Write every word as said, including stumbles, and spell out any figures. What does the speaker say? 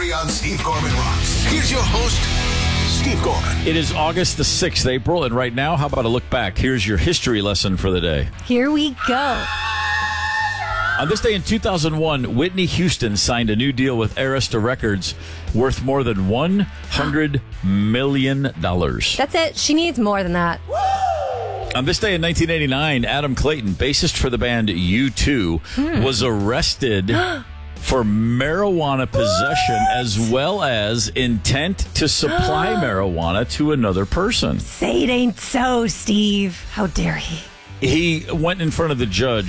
History on Steve Gorman Rocks. Here's your host, Steve Gorman. It is August the sixth, April, and right now, how about a look back? Here's your history lesson for the day. Here we go. On this day in two thousand one, Whitney Houston signed a new deal with Arista Records worth more than one hundred million dollars. That's it. She needs more than that. On this day in nineteen eighty-nine, Adam Clayton, bassist for the band U two, hmm. was arrested for marijuana possession as well as intent to supply marijuana to another person. Say it ain't so, Steve. How dare he? He went in front of the judge